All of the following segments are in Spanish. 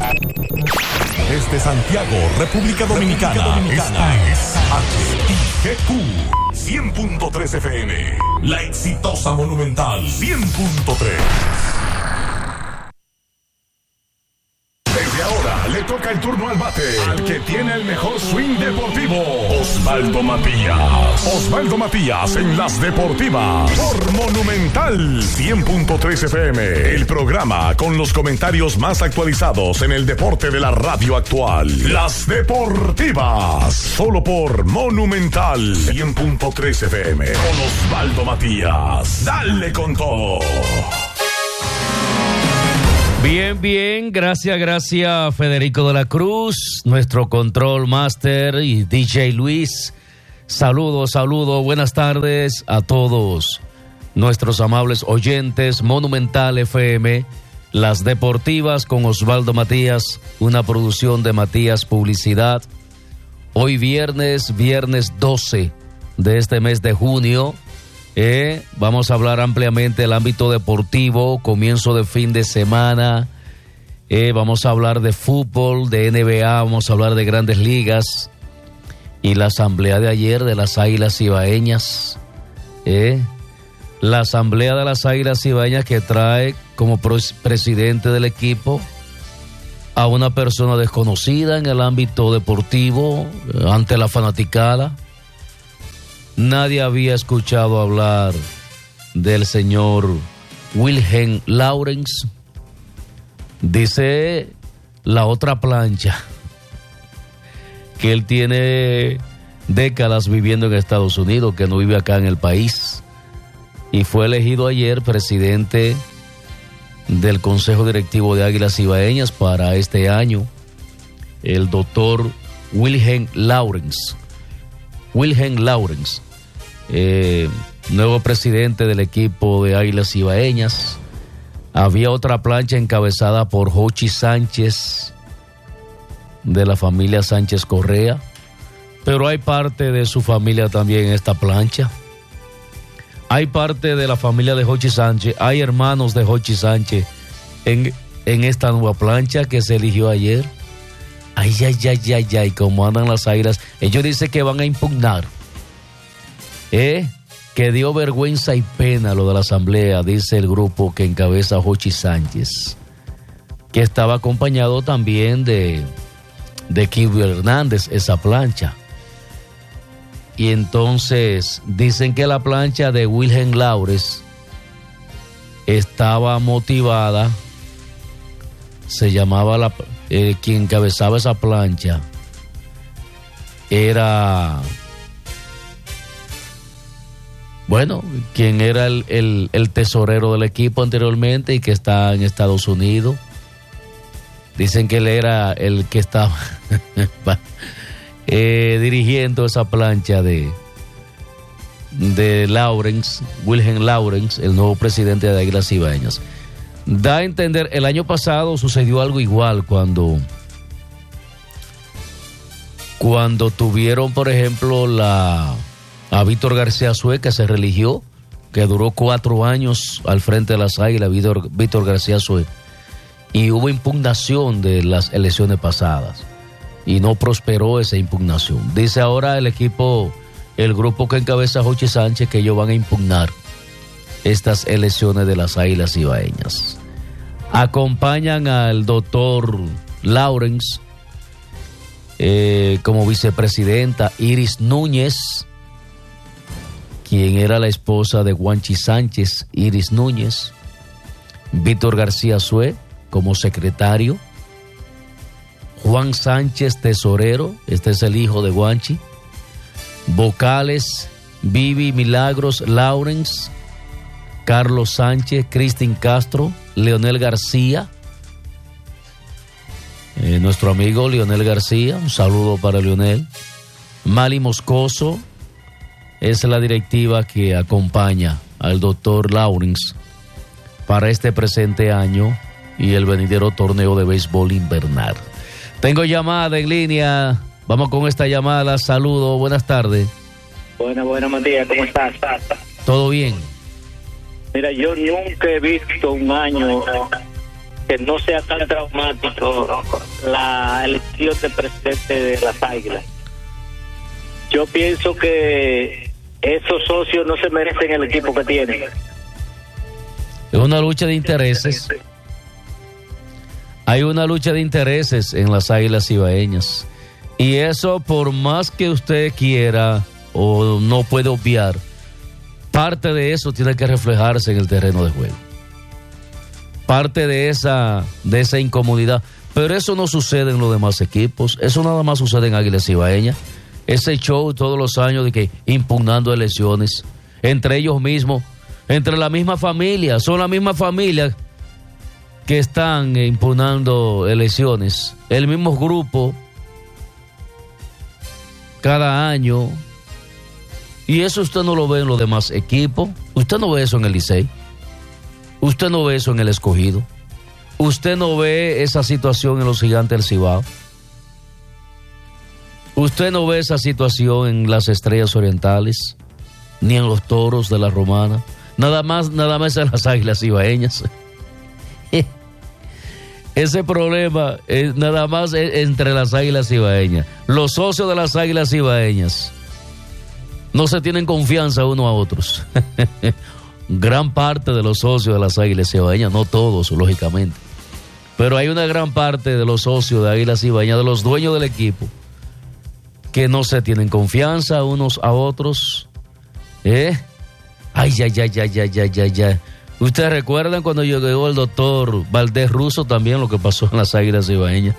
Desde Santiago, República Dominicana, esta es HIGQ 100.3 FM. La exitosa Monumental 100.3. Desde ahora le toca el turno al bate al que tiene el mejor swing deportivo, Osvaldo Matías. Osvaldo Matías en las deportivas por Monumental 100.3 FM. El programa con los comentarios más actualizados en el deporte de la radio actual. Las deportivas solo por Monumental 100.3 FM con Osvaldo Matías. Dale con todo. Bien, gracias Federico de la Cruz, nuestro control master, y DJ Luis. Saludos, buenas tardes a todos nuestros amables oyentes. Monumental FM, las deportivas con Osvaldo Matías, una producción de Matías Publicidad. Hoy viernes 12 de este mes de junio. Vamos a hablar ampliamente del ámbito deportivo, comienzo de fin de semana. Vamos a hablar de fútbol, de NBA, vamos a hablar de grandes ligas y la asamblea de ayer de las Águilas Ibaeñas. La asamblea de las Águilas Ibaeñas que trae como presidente del equipo a una persona desconocida en el ámbito deportivo ante la fanaticada. Nadie había escuchado hablar del señor Wilhelm Laurens. Dice la otra plancha que él tiene décadas viviendo en Estados Unidos, que no vive acá en el país, y fue elegido ayer presidente del Consejo Directivo de Águilas Ibaeñas para este año, el doctor Wilhelm Laurens. Nuevo presidente del equipo de Águilas Ibaeñas. Había otra plancha encabezada por Jochi Sánchez, de la familia Sánchez Correa, pero hay parte de su familia también en esta plancha. Hay parte de la familia de Jochi Sánchez, hay hermanos de Jochi Sánchez en esta nueva plancha que se eligió ayer. Ay, cómo andan las Águilas. Ellos dicen que van a impugnar. Que dio vergüenza y pena lo de la asamblea, dice el grupo que encabeza Jochi Sánchez, que estaba acompañado también de Kiwi Hernández, esa plancha. Y entonces dicen que la plancha de Wilhelm Laurens estaba motivada, se llamaba quien encabezaba esa plancha era, bueno, quien era el tesorero del equipo anteriormente y que está en Estados Unidos. Dicen que él era el que estaba dirigiendo esa plancha de Laurens, Wilhelm Laurens, el nuevo presidente de Águilas Ibaeñas. Da a entender, el año pasado sucedió algo igual cuando tuvieron, por ejemplo, a Víctor García Sué, que se religió, que duró 4 años al frente de las Águilas, Víctor García Sué, y hubo impugnación de las elecciones pasadas y no prosperó esa impugnación. Dice ahora el grupo que encabeza Jochi Sánchez, que ellos van a impugnar estas elecciones de las Águilas Ibaeñas. Acompañan al doctor Laurens como vicepresidenta Iris Núñez, quien era la esposa de Juanchi Sánchez, Iris Núñez. Víctor García Sué como secretario. Juan Sánchez, tesorero, este es el hijo de Juanchi. Vocales, Vivi Milagros Laurens, Carlos Sánchez, Cristín Castro, Leonel García, nuestro amigo Leonel García, un saludo para Leonel. Mali Moscoso es la directiva que acompaña al doctor Laurens para este presente año y el venidero torneo de béisbol invernal. Tengo llamada en línea, vamos con esta llamada. Saludo, buenas tardes. Buenas, Matías, ¿cómo estás? ¿Todo bien? Mira, yo nunca he visto un año que no sea tan traumático la elección del presidente de las Águilas. Yo pienso que esos socios no se merecen el equipo que tienen. Es una lucha de intereses. Hay una lucha de intereses en las Águilas Cibaeñas. Y eso, por más que usted quiera o no puede obviar, parte de eso tiene que reflejarse en el terreno de juego. Parte de esa incomodidad. Pero eso no sucede en los demás equipos. Eso nada más sucede en Águilas Cibaeñas. Ese show todos los años de que impugnando elecciones entre ellos mismos, entre la misma familia, son la misma familia que están impugnando elecciones, el mismo grupo cada año, y eso usted no lo ve en los demás equipos. Usted no ve eso en el Licey, usted no ve eso en el Escogido, usted no ve esa situación en los Gigantes del Cibao. Usted no ve esa situación en las Estrellas Orientales, ni en los Toros de la Romana, nada más en las Águilas Cibaeñas. Ese problema es nada más entre las Águilas Cibaeñas. Los socios de las Águilas Cibaeñas no se tienen confianza unos a otros. Gran parte de los socios de las Águilas Cibaeñas, no todos, lógicamente, pero hay una gran parte de los socios de Águilas Cibaeñas, de los dueños del equipo, que no se tienen confianza unos a otros. Ay. ¿Ustedes recuerdan cuando llegó el doctor Valdés Russo también lo que pasó en las Águilas Cibaeñas?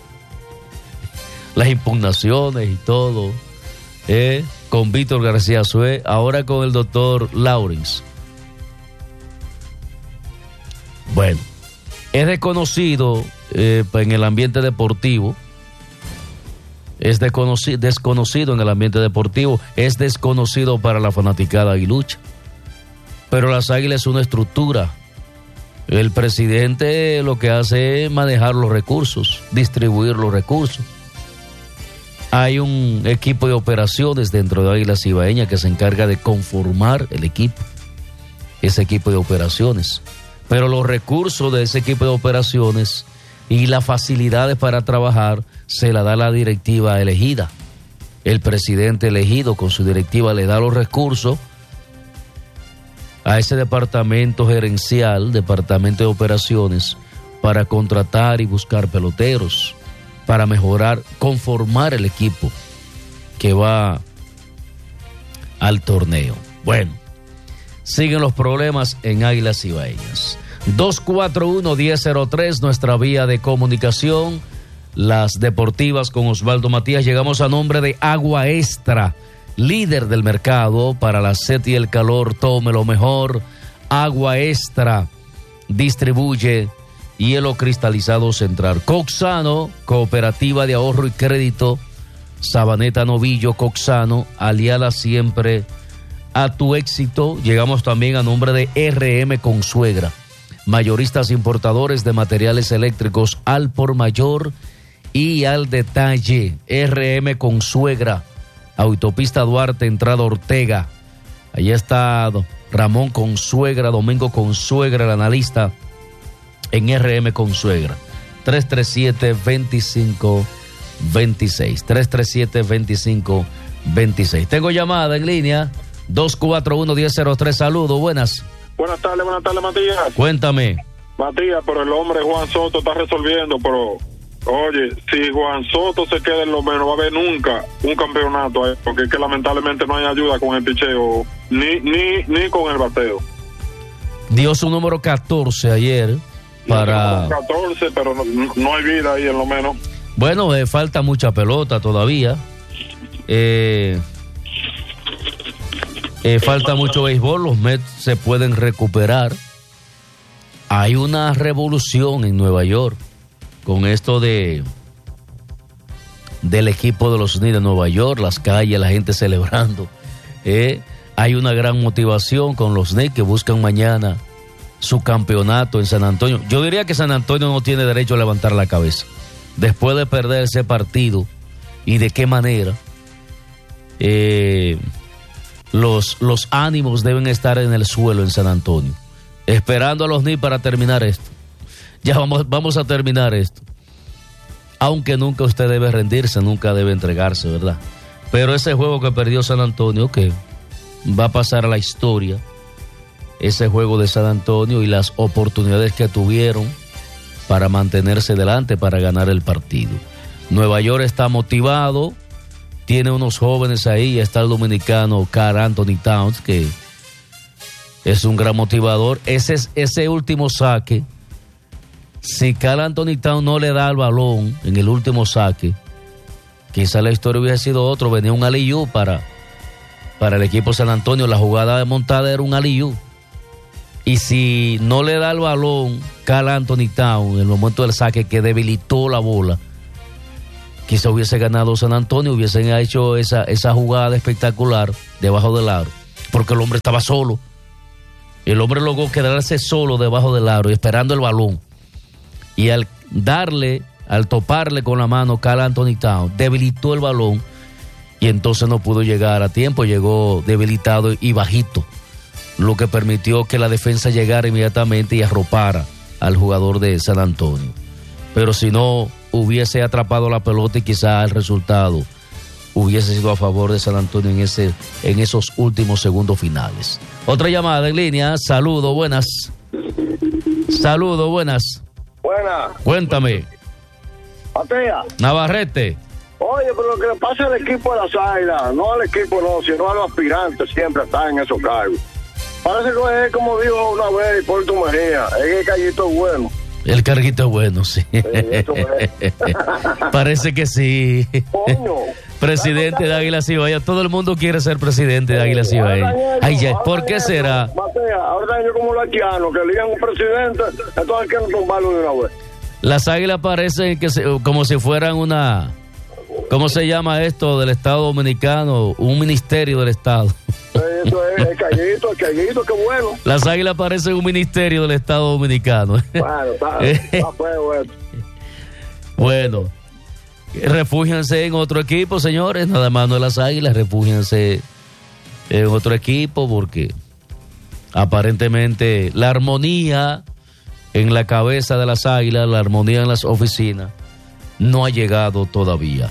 Las impugnaciones y todo, con Víctor García Sué, ahora con el doctor Lawrence. Bueno, es desconocido en el ambiente deportivo. Es desconocido en el ambiente deportivo, es desconocido para la fanaticada aguilucha. Pero las Águilas es una estructura. El presidente lo que hace es manejar los recursos, distribuir los recursos. Hay un equipo de operaciones dentro de Águilas Cibaeñas que se encarga de conformar el equipo, ese equipo de operaciones. Pero los recursos de ese equipo de operaciones y las facilidades para trabajar se la da la directiva elegida. El presidente elegido con su directiva le da los recursos a ese departamento gerencial, departamento de operaciones, para contratar y buscar peloteros, para mejorar, conformar el equipo que va al torneo. Bueno, siguen los problemas en Águilas Cibaeñas. 241-1003, nuestra vía de comunicación. Las deportivas con Osvaldo Matías. Llegamos a nombre de Agua Extra, líder del mercado para la sed y el calor. Tome lo mejor. Agua Extra distribuye hielo cristalizado Central. Coxano, cooperativa de ahorro y crédito. Sabaneta Novillo, Coxano, aliada siempre a tu éxito. Llegamos también a nombre de RM Consuegra, mayoristas importadores de materiales eléctricos al por mayor y al detalle. RM Consuegra, autopista Duarte, entrada Ortega. Allí está Ramón Consuegra, Domingo Consuegra, el analista en RM Consuegra. 337-2526. 337-2526. Tengo llamada en línea. 241-1003. Saludos, buenas. Buenas tardes, Matías. Cuéntame. Matías, pero el hombre Juan Soto está resolviendo, pero oye, si Juan Soto se queda en lo menos, va a haber nunca un campeonato ahí, porque es que lamentablemente no hay ayuda con el picheo, ni con el bateo. Dio su número 14 ayer para... 14, pero no hay vida ahí en lo menos. Bueno, falta mucha pelota todavía. Falta mucho béisbol, los Mets se pueden recuperar. Hay una revolución en Nueva York con esto del equipo de los Knicks de Nueva York, las calles, la gente celebrando. Hay una gran motivación con los Knicks que buscan mañana su campeonato en San Antonio. Yo diría que San Antonio no tiene derecho a levantar la cabeza después de perder ese partido y de qué manera. Los ánimos deben estar en el suelo en San Antonio, esperando a los Knicks para terminar esto. Ya vamos a terminar esto. Aunque nunca usted debe rendirse, nunca debe entregarse, ¿verdad? Pero ese juego que perdió San Antonio, que va a pasar a la historia, ese juego de San Antonio y las oportunidades que tuvieron para mantenerse delante, para ganar el partido. Nueva York está motivado, tiene unos jóvenes ahí, está el dominicano Karl Anthony Towns, que es un gran motivador. Ese último saque, si Karl Anthony Towns no le da el balón en el último saque, quizá la historia hubiese sido otro. Venía un alley-oop para el equipo San Antonio. La jugada de montada era un alley-oop. Y si no le da el balón Karl Anthony Towns en el momento del saque, que debilitó la bola, quizá hubiese ganado San Antonio, hubiesen hecho esa jugada espectacular debajo del aro, porque el hombre estaba solo. El hombre logró quedarse solo debajo del aro y esperando el balón. Y al toparle con la mano Karl Anthony Towns, debilitó el balón y entonces no pudo llegar a tiempo, llegó debilitado y bajito, lo que permitió que la defensa llegara inmediatamente y arropara al jugador de San Antonio. Pero si no hubiese atrapado la pelota, y quizá el resultado hubiese sido a favor de San Antonio en esos últimos segundos finales. Otra llamada en línea. Saludo, buenas. Saludo, buenas. Buenas. Cuéntame. Matea. Navarrete. Oye, pero lo que le pasa al equipo de las Águilas, no al equipo no, sino a los aspirantes, siempre están en esos cargos. Parece que es como dijo una vez Porto Mejía, es que Callito es bueno. El carguito es bueno, sí. Eso es. Parece que sí. Coño. Presidente de Águilas Cibaeñas. Todo el mundo quiere ser presidente de Águilas Cibaeñas. Ay, ya, ¿por qué será? Matea, ahora ellos como los haitianos, que eligen un presidente, entonces hay que tumbarlo de una vez. Las Águilas parecen como si fueran una... ¿Cómo se llama esto del Estado Dominicano? Un ministerio del Estado. Eso es, el Callito, qué bueno. Las Águilas parecen un ministerio del Estado Dominicano. Bueno, está feo esto. Bueno, refúgiense en otro equipo, señores, nada más no de las Águilas, refúgiense en otro equipo, porque aparentemente la armonía en la cabeza de las Águilas, la armonía en las oficinas, no ha llegado todavía.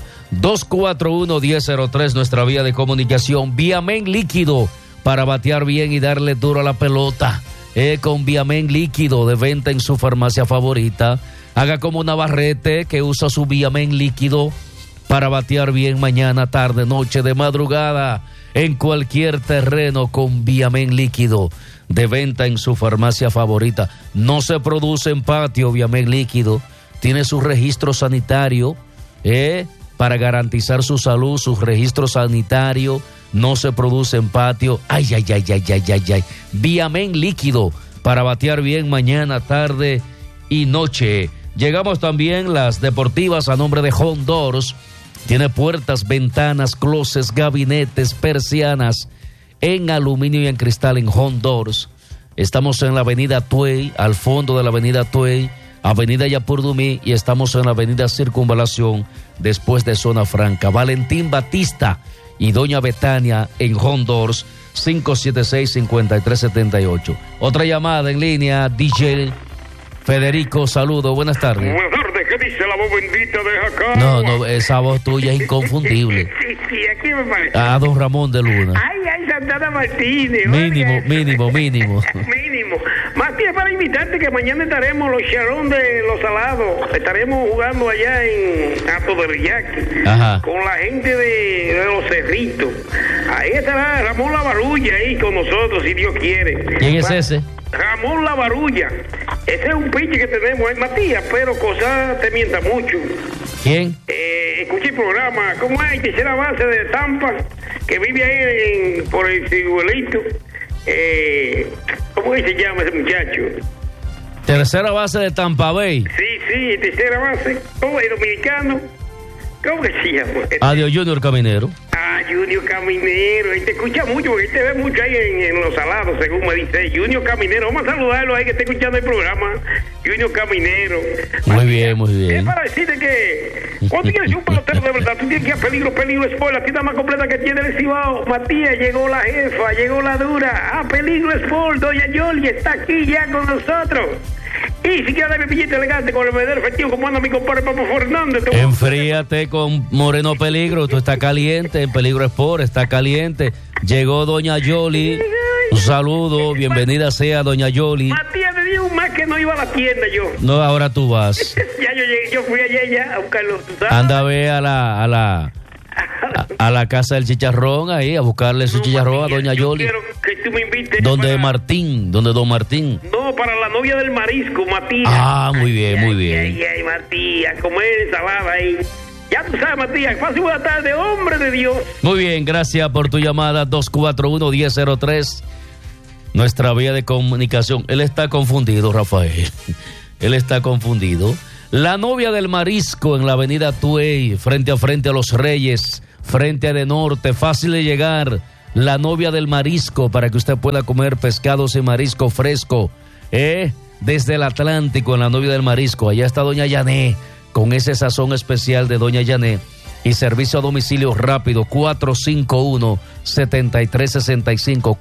241-1003, nuestra vía de comunicación. Viamen líquido para batear bien y darle duro a la pelota. Con Viamen líquido, de venta en su farmacia favorita. Haga como Navarrete, que usa su Viamen líquido para batear bien mañana, tarde, noche, de madrugada, en cualquier terreno, con Viamen líquido, de venta en su farmacia favorita. No se produce en patio. Viamen líquido tiene su registro sanitario, para garantizar su salud, su registro sanitario. No se produce en patio. Ay. Viamen líquido para batear bien mañana, tarde y noche. Llegamos también las deportivas a nombre de Home Doors. Tiene puertas, ventanas, closets, gabinetes, persianas en aluminio y en cristal en Home Doors. Estamos en la avenida Tuey, al fondo de la avenida Tuey, avenida Yapurdumí, y estamos en la avenida Circunvalación, después de Zona Franca. Valentín Batista y Doña Betania en Home Doors, 576-5378. Otra llamada en línea, DJ Federico, saludo, buenas tardes. Buenas tardes, ¿qué dice la voz bendita de Jacagua? No, esa voz tuya es inconfundible. Sí, aquí me parece. A don Ramón de Luna. Ay, Santana Martínez. Mínimo. Mínimo. Matías, para invitarte que mañana estaremos los Charón de Los Salados. Estaremos jugando allá en Alto del Yaque. Ajá. Con la gente de Los Cerritos. Ahí estará Ramón Lavarulla ahí con nosotros, si Dios quiere. ¿Quién es ese? Ramón Lavarulla. Ese es un pinche que tenemos, Matías, pero cosa te mienta mucho. ¿Quién? Escuché el programa, ¿cómo es? Tercera base de Tampa, que vive ahí por el Ciguelito. ¿Cómo es que se llama ese muchacho? Tercera base de Tampa Bay. Sí, tercera base. ¿Cómo es? Dominicano. ¿Cómo que se llama? Adiós, Junior Caminero. Junior Caminero. Él te escucha mucho, porque él te ve mucho ahí en Los Salados, según me dice. Junior Caminero. Vamos a saludarlo ahí, que está escuchando el programa. Junior Caminero. Muy bien. Es para decirte que cuando tienes un pelotero de verdad, tú tienes que ir a Peligro Sport, la tienda más completa que tiene el Cibao. Matías, llegó la jefa, llegó la dura. Peligro Sport, doña Yoli está aquí ya con nosotros. Y si quieres darme billete elegante con el verdadero efectivo, como anda mi compadre Papo Fernández. Enfríate con Moreno Peligro, tú estás caliente, en Peligro Sport, está caliente. Llegó doña Yoli, un saludo, bienvenida sea doña Yoli. Matías, me dijo un mes que no iba a la tienda yo. No, ahora tú vas. Ya yo llegué, yo fui ayer ya a buscarlo, ¿tú sabes? Anda a ver a la casa del chicharrón ahí, a buscarle su chicharrón a doña Yoli. Quiero que tú me invites. Donde Martín, donde don Martín. No, para la novia del marisco, Matías. Ah, muy bien, muy bien. Ay, Matías, comer ensalada ahí. Ya tú sabes, Matías, fácil, buena tarde, hombre de Dios. Muy bien, gracias por tu llamada, 241-1003. Nuestra vía de comunicación. Él está confundido, Rafael. Él está confundido. La novia del marisco en la avenida Tuey, frente a Los Reyes, frente a De Norte, fácil de llegar. La novia del marisco, para que usted pueda comer pescados y marisco fresco. Desde el Atlántico, en la novia del marisco. Allá está doña Yané, con ese sazón especial de doña Yané. Y servicio a domicilio rápido, 451-7365,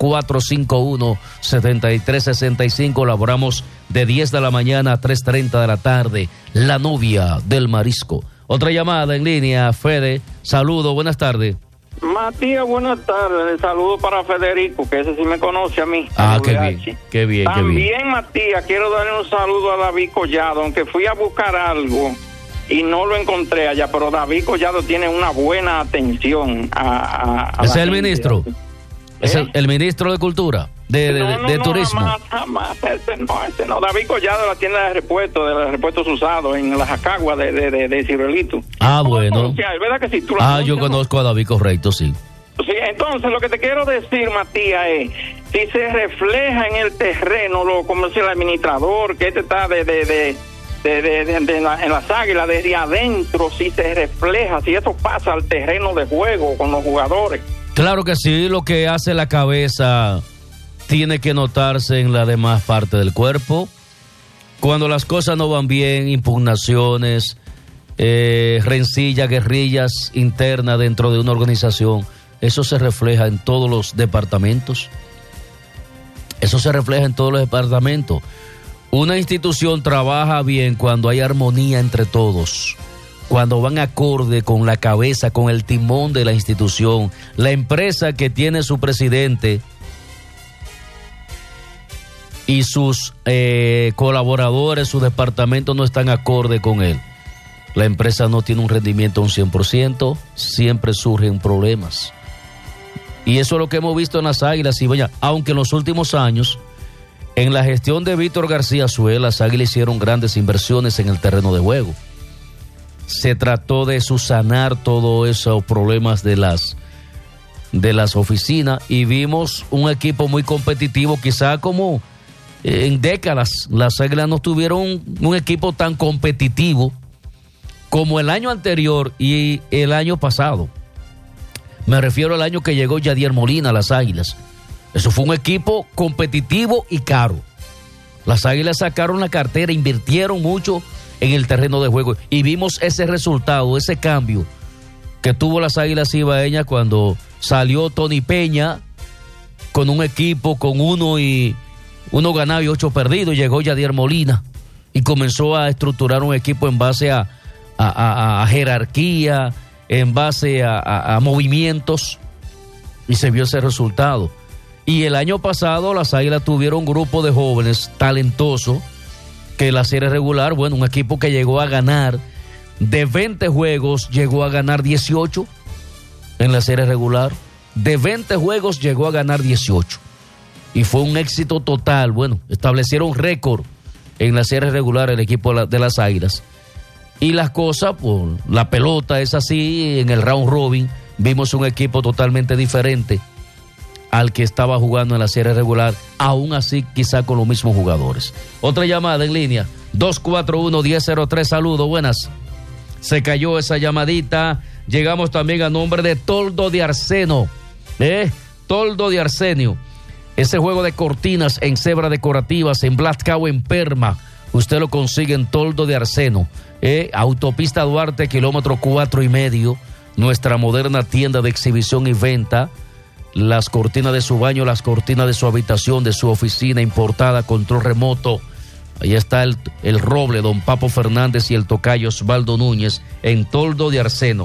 451-7365. Laboramos de 10 de la mañana a 3:30 de la tarde. La novia del marisco. Otra llamada en línea, Fede. Saludo, buenas tardes. Matías, buenas tardes. Saludo para Federico, que ese sí me conoce a mí. Ah, qué bien, qué bien. También, Matías, quiero darle un saludo a David Collado, aunque fui a buscar algo y no lo encontré allá, pero David Collado tiene una buena atención a ¿Es el ministro? ¿Es el ministro de Cultura? De Turismo. Jamás. Ese no. David Collado, la tienda de repuestos usados en las Acaguas de Ciruelito. Ah, bueno. ¿Verdad que sí? Yo conozco a David, correcto, sí. Sí, entonces lo que te quiero decir, Matías, es si se refleja en el terreno, como dice el administrador, que está en las Águilas, desde adentro, si se refleja, si eso pasa al terreno de juego con los jugadores. Claro que sí, lo que hace la cabeza tiene que notarse en la demás parte del cuerpo. Cuando las cosas no van bien, impugnaciones, rencillas, guerrillas internas dentro de una organización, eso se refleja en todos los departamentos. Una institución trabaja bien cuando hay armonía entre todos, cuando van acorde con la cabeza, con el timón de la institución. La empresa que tiene su presidente y sus colaboradores, su departamento no están acorde con él. La empresa no tiene un rendimiento un 100%, siempre surgen problemas. Y eso es lo que hemos visto en las Águilas, y vaya, aunque en los últimos años, en la gestión de Víctor García Sué, las Águilas hicieron grandes inversiones en el terreno de juego. Se trató de subsanar todos esos problemas de las oficinas y vimos un equipo muy competitivo, quizá como en décadas las Águilas no tuvieron un equipo tan competitivo como el año anterior y el año pasado. Me refiero al año que llegó Yadier Molina a las Águilas. Eso fue un equipo competitivo y caro. Las Águilas sacaron la cartera, invirtieron mucho en el terreno de juego y vimos ese resultado, ese cambio que tuvo las Águilas Ibaeñas cuando salió Tony Peña con un equipo con 1 ganado y 8 perdidos. Llegó Yadier Molina y comenzó a estructurar un equipo en base a jerarquía, en base a movimientos, y se vio ese resultado. Y el año pasado las Águilas tuvieron un grupo de jóvenes talentosos que en la serie regular, bueno, un equipo que llegó a ganar de 20 juegos, llegó a ganar 18 en la serie regular. De 20 juegos llegó a ganar 18 y fue un éxito total. Bueno, establecieron récord en la serie regular el equipo de las Águilas. Y las cosas, pues la pelota es así. En el round robin vimos un equipo totalmente diferente al que estaba jugando en la serie regular, aún así quizá con los mismos jugadores. Otra llamada en línea, 241-1003, saludos, buenas. Se cayó esa llamadita. Llegamos también a nombre de Toldo de Arseno, Toldo de Arsenio. Ese juego de cortinas en cebra decorativas, en Blascao, en Perma, usted lo consigue en Toldo de Arseno. Autopista Duarte, kilómetro 4.5, nuestra moderna tienda de exhibición y venta. Las cortinas de su baño, las cortinas de su habitación, de su oficina, importada, control remoto, Ahí está el Roble, don Papo Fernández y el tocayo Osvaldo Núñez en Toldo de Arseno,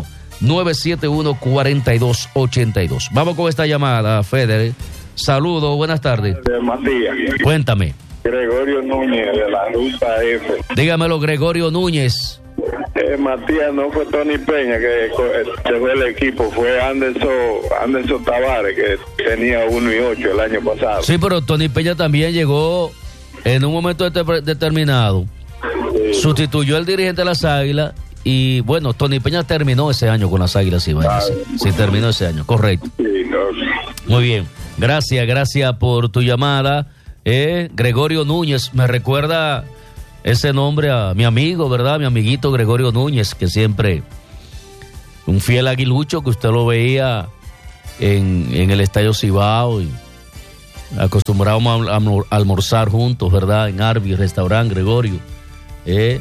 971-4282. Vamos con esta llamada, Feder. Saludos, buenas tardes. Matías. Cuéntame. Gregorio Núñez de la Ruta F. Dígamelo, Gregorio Núñez. Matías, no fue Tony Peña que fue el equipo, fue Anderson Tavares, que tenía 1-8 el año pasado. Sí, pero Tony Peña también llegó en un momento determinado. Sí. Sustituyó al dirigente de las Águilas y, bueno, Tony Peña terminó ese año con las Águilas Ibaeñas. Sí, terminó ese año, correcto. Sí, no. Muy bien, gracias por tu llamada. Gregorio Núñez, me recuerda ese nombre a mi amigo, ¿verdad? Mi amiguito Gregorio Núñez, que siempre, un fiel aguilucho que usted lo veía en el Estadio Cibao y acostumbrábamos a almorzar juntos, ¿verdad? En Arby, restaurante Gregorio. Que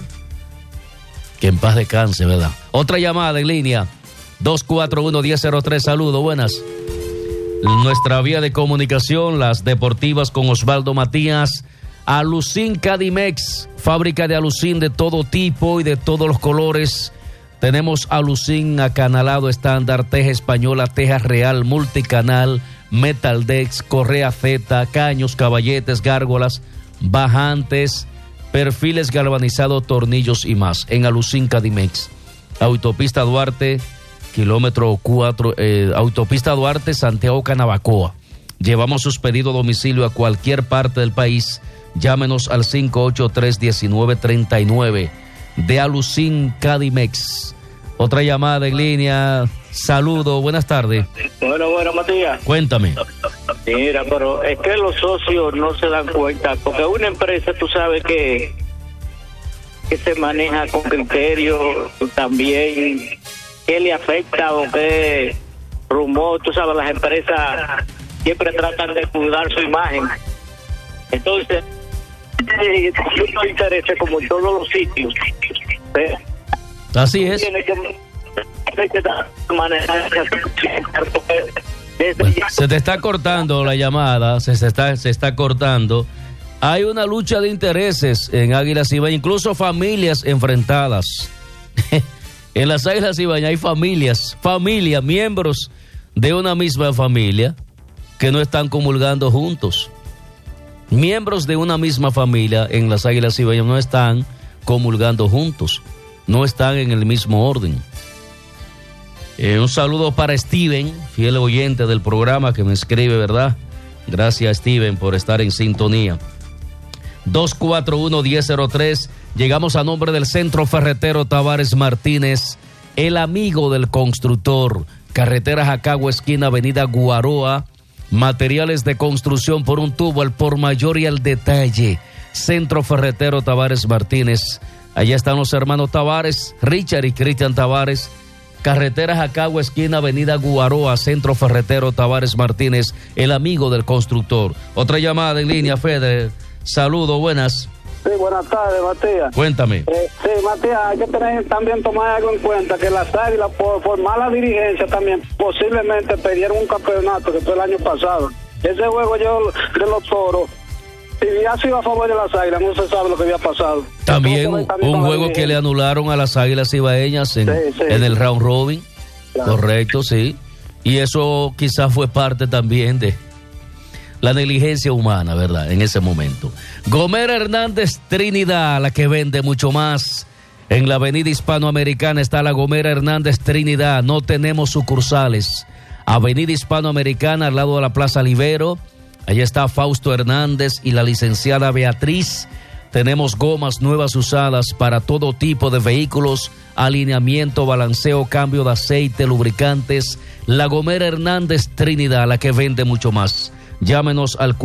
en paz descanse, ¿verdad? Otra llamada en línea, 241-1003, saludos, buenas. Nuestra vía de comunicación, las deportivas con Osvaldo Matías. Alucin Cadimex, fábrica de alucin de todo tipo y de todos los colores. Tenemos alucin acanalado estándar, teja española, teja real, multicanal, metaldex, correa Z, caños, caballetes, gárgolas, bajantes, perfiles galvanizados, tornillos y más. En Alucin Cadimex, autopista Duarte, kilómetro 4, autopista Duarte, Santiago Canabacoa. Llevamos sus pedidos a domicilio a cualquier parte del país. Llámenos al 583-1939 de Alucin Cadimex. Otra llamada en línea. Saludo, buenas tardes. Bueno, Matías. Cuéntame. Mira, pero es que los socios no se dan cuenta, porque una empresa, tú sabes que se maneja con criterio también, que le afecta o que rumor, tú sabes, las empresas siempre tratan de cuidar su imagen. Entonces, muchos intereses como en todos los sitios. Así es. Tiene que manejar. Bueno, se te está cortando la llamada, se está cortando. Hay una lucha de intereses en Águilas Ibaeñas, incluso familias enfrentadas. En las Águilas Ibaeñas hay familias, miembros de una misma familia que no están comulgando juntos. Miembros de una misma familia en las Águilas Ibaeñas no están comulgando juntos, no están en el mismo orden. Un saludo para Steven, fiel oyente del programa que me escribe, ¿verdad? Gracias, Steven, por estar en sintonía. 241-1003, llegamos a nombre del Centro Ferretero Tavares Martínez, el amigo del constructor. Carretera Jacagua, esquina Avenida Guaroa. Materiales de construcción por un tubo, al por mayor y al detalle. Centro Ferretero Tavares Martínez. Allá están los hermanos Tavares, Richard y Cristian Tavares. Carretera Jacagua, esquina Avenida Guaroa, Centro Ferretero Tavares Martínez, el amigo del constructor. Otra llamada en línea, Fede. Saludos, buenas. Sí, buenas tardes, Matías. Cuéntame. Sí, Matías, hay que también tomar algo en cuenta, que las Águilas, por mala dirigencia también, posiblemente perdieron un campeonato que fue el año pasado. Ese juego yo de los Toros, si hubiera sido a favor de las Águilas, no se sabe lo que había pasado. También un juego que le anularon a las Águilas Ibaeñas en el round robin. Claro. Correcto, sí. Y eso quizás fue parte también de la negligencia humana, ¿verdad? En ese momento. Gomera Hernández Trinidad, la que vende mucho más. En la avenida Hispanoamericana está la Gomera Hernández Trinidad. No tenemos sucursales. Avenida Hispanoamericana, al lado de la Plaza Libero. Allá está Fausto Hernández y la licenciada Beatriz. Tenemos gomas nuevas usadas para todo tipo de vehículos, alineamiento, balanceo, cambio de aceite, lubricantes. La Gomera Hernández Trinidad, la que vende mucho más. Llámenos al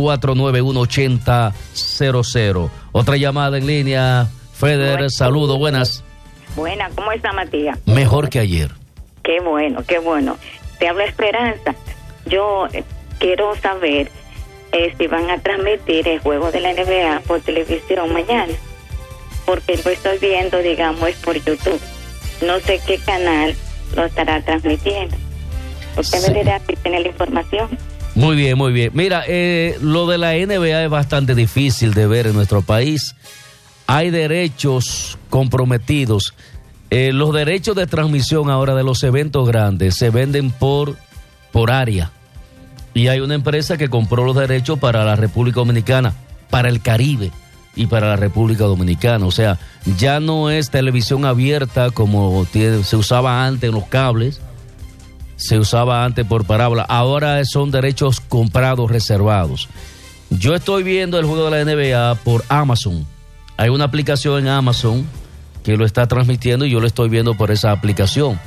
491-8000. Otra llamada en línea. Feder, saludos, buenas. Buenas, ¿cómo está, Matías? Mejor que ayer. Qué bueno, qué bueno. Te habla Esperanza. Yo quiero saber si van a transmitir el juego de la NBA por televisión mañana, porque lo estoy viendo, digamos, por YouTube. No sé qué canal lo estará transmitiendo. Usted me dirá si tiene la información. Muy bien, muy bien. Mira, lo de la NBA es bastante difícil de ver en nuestro país. hay derechos comprometidos. Los derechos de transmisión ahora de los eventos grandes se venden por área. Y hay una empresa que compró los derechos para la República Dominicana, para el Caribe y para la República Dominicana. O sea, ya no es televisión abierta como se usaba antes en los cables, se usaba antes por parábola. Ahora son derechos comprados, reservados. Yo estoy viendo el juego de la NBA por Amazon. Hay una aplicación en Amazon que lo está transmitiendo y yo lo estoy viendo por esa aplicación.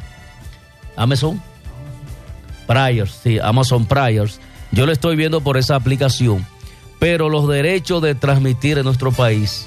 Amazon Priors, sí, Amazon Priors. Yo lo estoy viendo por esa aplicación. Pero los derechos de transmitir en nuestro país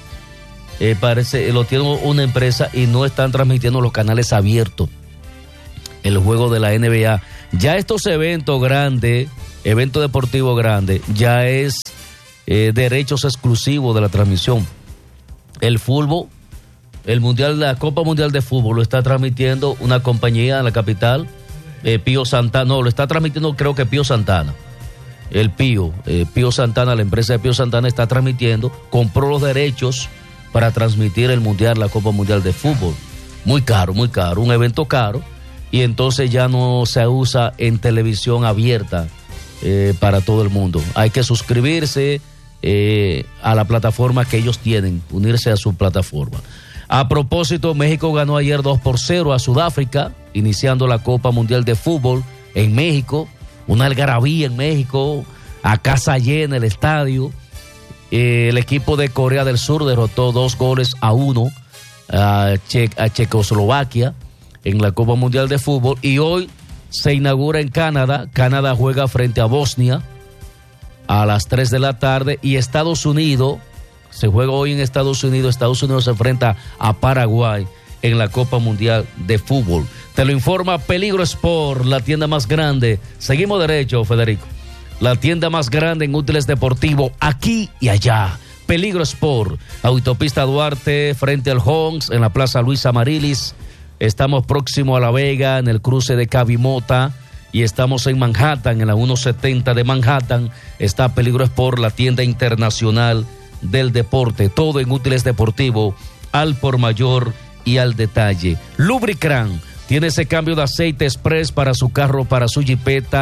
lo tiene una empresa y no están transmitiendo los canales abiertos el juego de la NBA. Ya estos eventos grandes, eventos deportivos grandes, ya es derechos exclusivos de la transmisión. El fútbol, el mundial, la Copa Mundial de Fútbol lo está transmitiendo una compañía en la capital, Pío Santana. No, lo está transmitiendo creo que Pío Santana. El Pío Santana, la empresa de Pío Santana está transmitiendo, compró los derechos para transmitir el mundial, la Copa Mundial de Fútbol. Muy caro, un evento caro, y entonces ya no se usa en televisión abierta para todo el mundo. Hay que suscribirse a la plataforma que ellos tienen, unirse a su plataforma. A propósito, México ganó ayer 2-0 a Sudáfrica, iniciando la Copa Mundial de Fútbol en México. Una algarabía en México, a casa llena el estadio. El equipo de Corea del Sur derrotó 2-1 a Checoslovaquia en la Copa Mundial de Fútbol. Y hoy se inaugura en Canadá. Canadá juega frente a Bosnia a las 3 de la tarde. Y Estados Unidos, se juega hoy en Estados Unidos. Estados Unidos se enfrenta a Paraguay en la Copa Mundial de Fútbol. Te lo informa Peligro Sport, la tienda más grande. Seguimos derecho, Federico. La tienda más grande en útiles deportivos, aquí y allá. Peligro Sport, Autopista Duarte, frente al Honks, en la Plaza Luis Amarilis. Estamos próximo a La Vega, en el cruce de Cabimota. Y estamos en Manhattan, en la 170 de Manhattan. Está Peligro Sport, la tienda internacional del deporte. Todo en útiles deportivos, al por mayor y al detalle. Lubricran tiene ese cambio de aceite express para su carro, para su jipeta.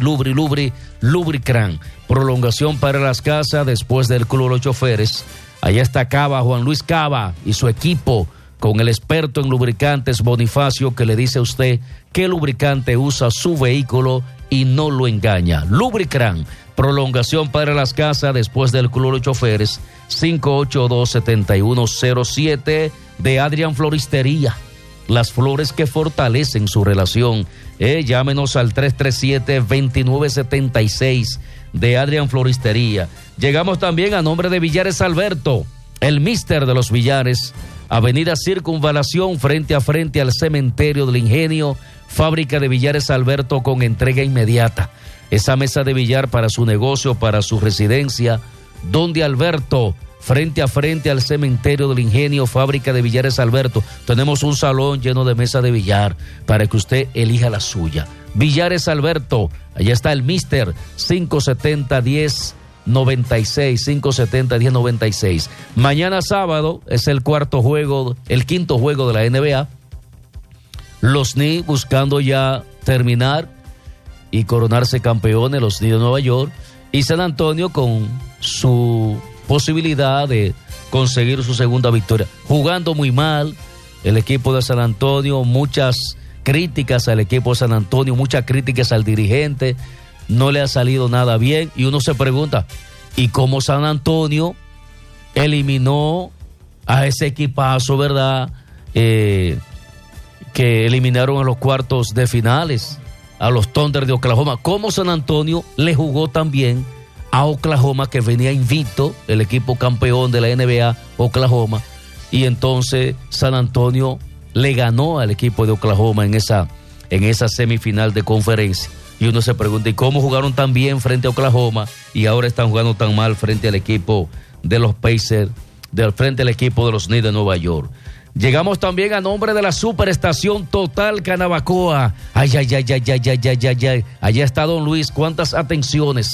Lubricran. Prolongación para las casas después del Club de los Choferes. Allá está Cava, Juan Luis Cava y su equipo con el experto en lubricantes Bonifacio, que le dice a usted qué lubricante usa su vehículo y no lo engaña. Lubricran. Prolongación para las casas después del Club de los Choferes. 582-7107 de Adrián Floristería. Las flores que fortalecen su relación. Llámenos al 337-2976 de Adrián Floristería. Llegamos también a nombre de Villares Alberto, el mister de los Villares. Avenida Circunvalación, frente a frente al Cementerio del Ingenio. Fábrica de Villares Alberto con entrega inmediata. Esa mesa de billar para su negocio, para su residencia. Donde Alberto, frente a frente al Cementerio del Ingenio, Fábrica de Villares Alberto. Tenemos un salón lleno de mesas de billar para que usted elija la suya. Villares Alberto, allá está el mister, 570-1096, 570-1096. Mañana sábado es el quinto juego de la NBA. Los Knicks buscando ya terminar y coronarse campeones, los Knicks de Nueva York, y San Antonio con su posibilidad de conseguir su segunda victoria. Jugando muy mal el equipo de San Antonio, muchas críticas al equipo de San Antonio, muchas críticas al dirigente, no le ha salido nada bien, y uno se pregunta, ¿y cómo San Antonio eliminó a ese equipazo, verdad? Que eliminaron en los cuartos de finales a los Thunder de Oklahoma. ¿Cómo San Antonio le jugó también a Oklahoma, que venía invicto, el equipo campeón de la NBA, Oklahoma? Y entonces San Antonio le ganó al equipo de Oklahoma en esa semifinal de conferencia. Y uno se pregunta, ¿y cómo jugaron tan bien frente a Oklahoma y ahora están jugando tan mal frente al equipo de los Pacers, frente al equipo de los Knicks de Nueva York? Llegamos también a nombre de la Superestación Total Canabacoa. Ay. Allá está Don Luis, cuántas atenciones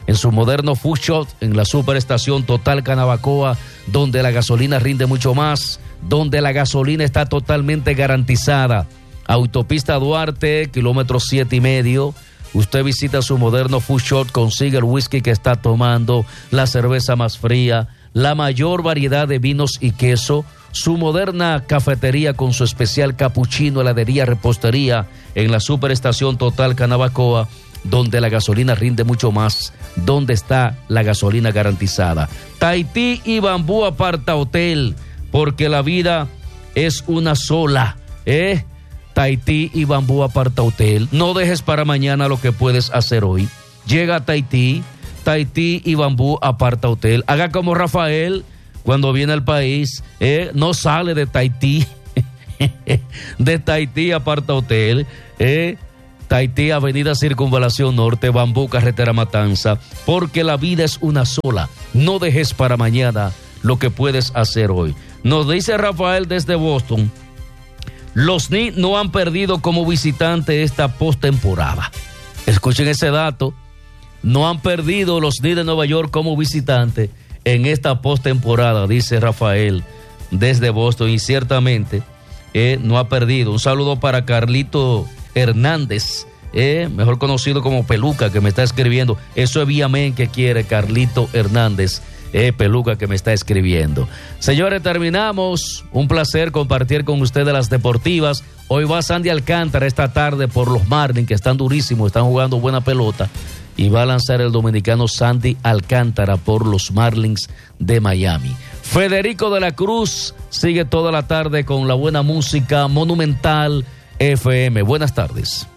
en su moderno Food Shop en la superestación Total Canabacoa, donde la gasolina rinde mucho más, donde la gasolina está totalmente garantizada. Autopista Duarte, kilómetro 7,5. Usted visita su moderno Food Shop, consigue el whisky que está tomando, la cerveza más fría, la mayor variedad de vinos y queso, su moderna cafetería con su especial capuchino, heladería, repostería en la superestación Total Canabacoa, donde la gasolina rinde mucho más, donde está la gasolina garantizada. Tahití y Bambú Aparta Hotel, porque la vida es una sola, Tahití y Bambú Aparta Hotel. No dejes para mañana lo que puedes hacer hoy. Llega a Tahití y Bambú Aparta Hotel. Haga como Rafael cuando viene al país, no sale de Tahití, de Tahití Aparta Hotel, Tahití, Avenida Circunvalación Norte, Bambú, Carretera Matanza, porque la vida es una sola. No dejes para mañana lo que puedes hacer hoy. Nos dice Rafael desde Boston, los Knicks no han perdido como visitante esta postemporada. Escuchen ese dato, no han perdido los Knicks de Nueva York como visitante en esta postemporada, dice Rafael desde Boston, y ciertamente no ha perdido. Un saludo para Carlito Hernández, mejor conocido como Peluca, que me está escribiendo. Eso es Viamén que quiere Carlito Hernández, Peluca, que me está escribiendo. Señores, terminamos. Un placer compartir con ustedes las deportivas. Hoy va Sandy Alcántara esta tarde por los Marlins, que están durísimos, están jugando buena pelota, y va a lanzar el dominicano Sandy Alcántara por los Marlins de Miami. Federico de la Cruz sigue toda la tarde con la buena música Monumental FM. Buenas tardes.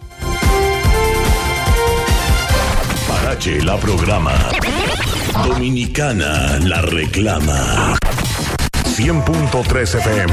Parache la programa. Dominicana la reclama. 100.3 FM.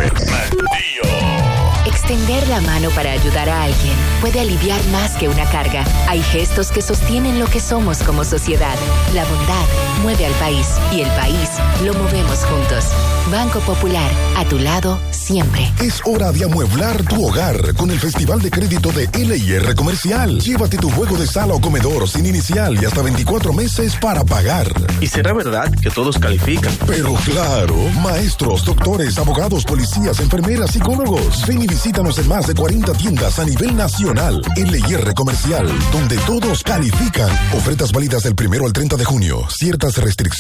Extender la mano para ayudar a alguien puede aliviar más que una carga. Hay gestos que sostienen lo que somos como sociedad. La bondad mueve al país y el país lo movemos juntos. Banco Popular, a tu lado siempre. Es hora de amueblar tu hogar con el Festival de Crédito de LIR Comercial. Llévate tu juego de sala o comedor sin inicial y hasta 24 meses para pagar. ¿Y será verdad que todos califican? Pero claro, maestros, doctores, abogados, policías, enfermeras, psicólogos. Ven y visítanos en más de 40 tiendas a nivel nacional. LIR Comercial, donde todos califican. Ofertas válidas del 1 al 30 de junio. Ciertas restricciones.